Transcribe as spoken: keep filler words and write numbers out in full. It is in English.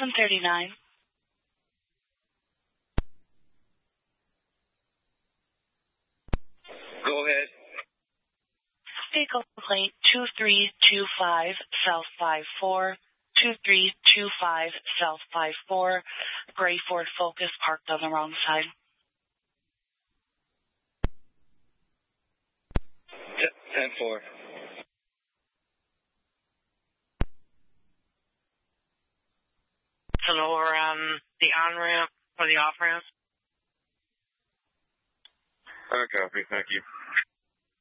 seven thirty-nine. Go ahead. Vehicle plate two three two five South five four, two three two five South five four, gray Ford Focus parked on the wrong side. ten four. To lower um, the on-ramp or the off-ramp. I copy, thank you.